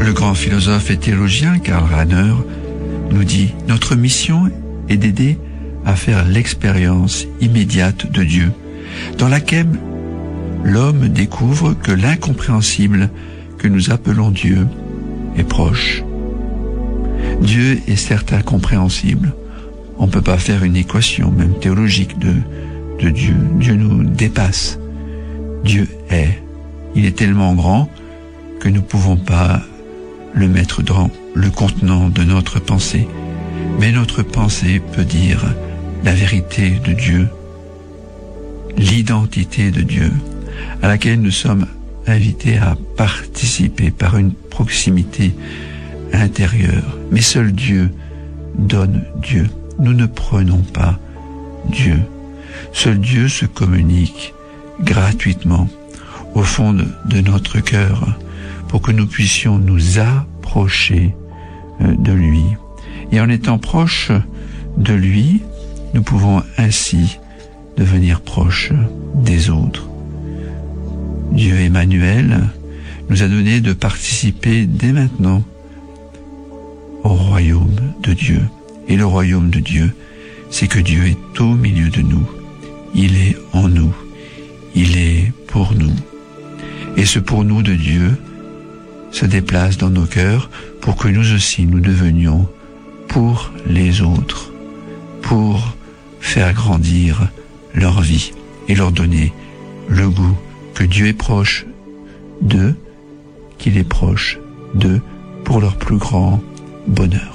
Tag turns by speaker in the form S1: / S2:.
S1: Le grand philosophe et théologien Karl Rahner nous dit « Notre mission est d'aider à faire l'expérience immédiate de Dieu, dans laquelle l'homme découvre que l'incompréhensible que nous appelons Dieu est proche. Dieu est certes incompréhensible. On ne peut pas faire une équation, même théologique, de Dieu. Dieu nous dépasse. Dieu est. Il est tellement grand que nous ne pouvons pas le mettre dans le contenant de notre pensée. Mais notre pensée peut dire la vérité de Dieu, l'identité de Dieu, à laquelle nous sommes invités à participer par une proximité intérieure. Mais seul Dieu donne Dieu. Nous ne prenons pas Dieu. Seul Dieu se communique gratuitement au fond de notre cœur pour que nous puissions nous approcher de lui. Et en étant proches de lui, nous pouvons ainsi devenir proches des autres. Dieu Emmanuel nous a donné de participer dès maintenant au royaume de Dieu. Et le royaume de Dieu, c'est que Dieu est au milieu de nous. Il est en nous. Il est pour nous. Et ce pour nous de Dieu se déplace dans nos cœurs pour que nous aussi nous devenions pour les autres, pour faire grandir leur vie et leur donner le goût que Dieu est proche d'eux, qu'il est proche d'eux pour leur plus grand bonheur.